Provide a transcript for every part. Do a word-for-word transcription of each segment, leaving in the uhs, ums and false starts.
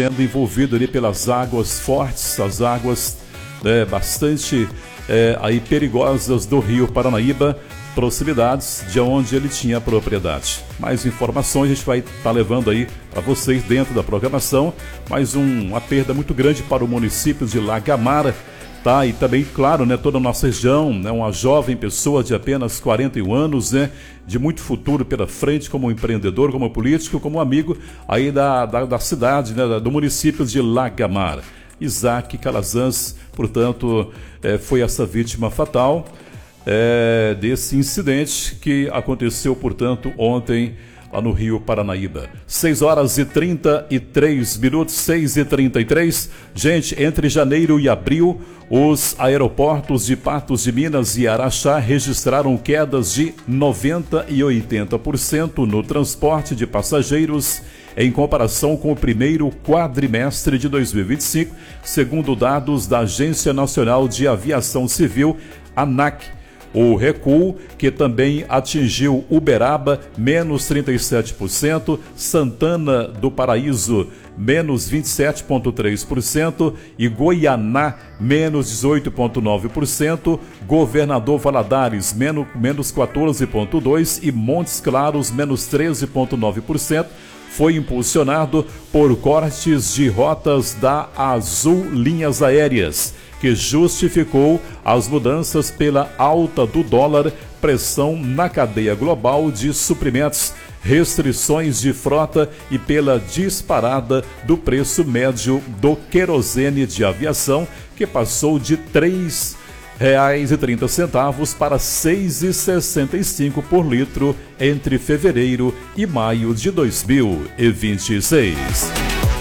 sendo envolvido ali pelas águas fortes, as águas é, bastante é, aí perigosas do Rio Paranaíba, proximidades de onde ele tinha propriedade. Mais informações a gente vai estar tá levando aí para vocês dentro da programação, mais um, uma perda muito grande para o município de Lagamar, tá? E também, claro, né, toda a nossa região, né, uma jovem pessoa de apenas quarenta e um anos, né, de muito futuro pela frente como empreendedor, como político, como amigo aí da, da, da cidade, né, do município de Lagamar. Isaac Calazans, portanto, é, foi essa vítima fatal É, desse incidente que aconteceu, portanto, ontem lá no Rio Paranaíba. seis horas e trinta e três minutos, seis e trinta e três. Gente, entre janeiro e abril, os aeroportos de Patos de Minas e Araxá registraram quedas de noventa e oitenta por cento no transporte de passageiros em comparação com o primeiro quadrimestre de dois mil e vinte e cinco, segundo dados da Agência Nacional de Aviação Civil, ANAC. O recuo, que também atingiu Uberaba, menos trinta e sete por cento, Santana do Paraíso, menos vinte e sete vírgula três por cento e Goianá, menos dezoito vírgula nove por cento, Governador Valadares, menos, menos quatorze vírgula dois por cento e Montes Claros, menos treze vírgula nove por cento. Foi impulsionado por cortes de rotas da Azul Linhas Aéreas, que justificou as mudanças pela alta do dólar, pressão na cadeia global de suprimentos, restrições de frota e pela disparada do preço médio do querosene de aviação, que passou de três reais e trinta centavos para seis reais e sessenta e cinco centavos por litro entre fevereiro e maio de dois mil e vinte e seis.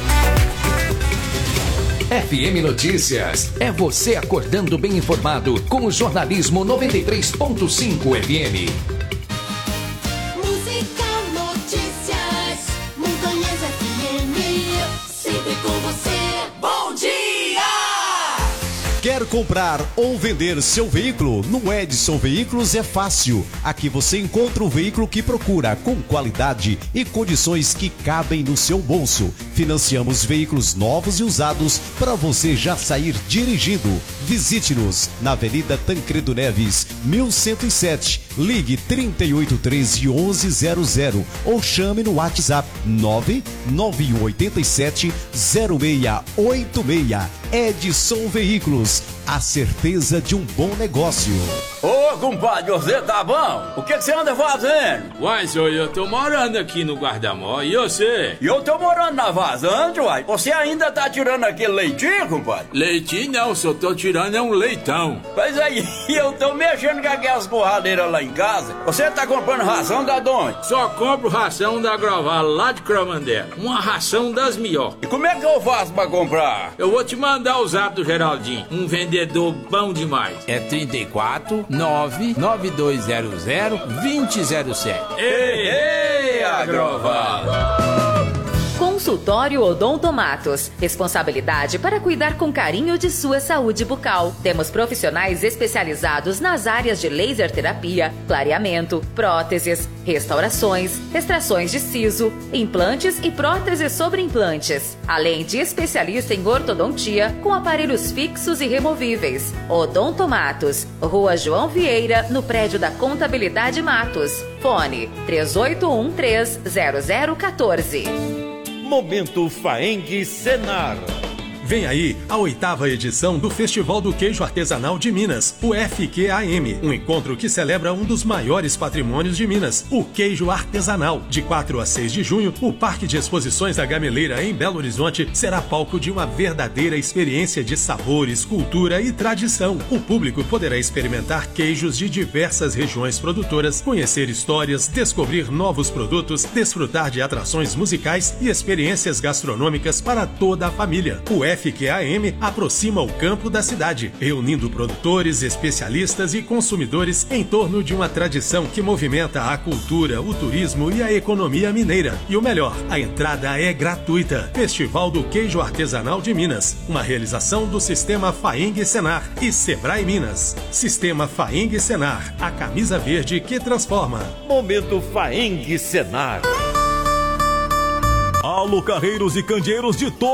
F M Notícias, é você acordando bem informado com o jornalismo noventa e três ponto cinco F M. Música, notícias, Montanhas F M, sempre com você. Bom dia! Quer comprar ou vender seu veículo? No Edson Veículos é fácil. Aqui você encontra o veículo que procura, com qualidade e condições que cabem no seu bolso. Financiamos veículos novos e usados para você já sair dirigindo. Visite-nos na Avenida Tancredo Neves, mil cento e sete. Ligue trinta e oito, treze, onze zero zero ou chame no WhatsApp nove nove um oito sete, zero seis oito seis. Edson Veículos, a certeza de um bom negócio. Ô, compadre, você tá bom? O que que você anda fazendo? Uai, senhor, eu tô morando aqui no Guarda-Mó, e você? E eu tô morando na vazante, uai. Você ainda tá tirando aquele leitinho, compadre? Leitinho não, só tô tirando é um leitão. Pois aí, eu tô mexendo com aquelas borradeiras lá em casa. Você tá comprando ração da onde? Só compro ração da Groval, lá de Cromandé. Uma ração das melhores. E como é que eu faço pra comprar? Eu vou te mandar o zap do Geraldinho, um vendedor bom demais. É trinta e quatro, nove nove dois zero zero, dois zero zero sete. Ei, ei, Agroval! Consultório Odontomatos. Responsabilidade para cuidar com carinho de sua saúde bucal. Temos profissionais especializados nas áreas de laser terapia, clareamento, próteses, restaurações, extrações de siso, implantes e próteses sobre implantes. Além de especialista em ortodontia com aparelhos fixos e removíveis. Odontomatos. Rua João Vieira, no prédio da Contabilidade Matos. Fone três oito um três, zero zero um quatro. Momento Faeng Senar. Vem aí a oitava edição do Festival do Queijo Artesanal de Minas, o F Q A M, um encontro que celebra um dos maiores patrimônios de Minas, o queijo artesanal. De quatro a seis de junho, o Parque de Exposições da Gameleira, em Belo Horizonte, será palco de uma verdadeira experiência de sabores, cultura e tradição. O público poderá experimentar queijos de diversas regiões produtoras, conhecer histórias, descobrir novos produtos, desfrutar de atrações musicais e experiências gastronômicas para toda a família. O F Q A M aproxima o campo da cidade, reunindo produtores, especialistas e consumidores em torno de uma tradição que movimenta a cultura, o turismo e a economia mineira. E o melhor, a entrada é gratuita. Festival do Queijo Artesanal de Minas, uma realização do Sistema Faeng Senar e Sebrae Minas. Sistema Faeng Senar, a camisa verde que transforma. Momento Faeng Senar. Alô, carreiros e candeeiros de todo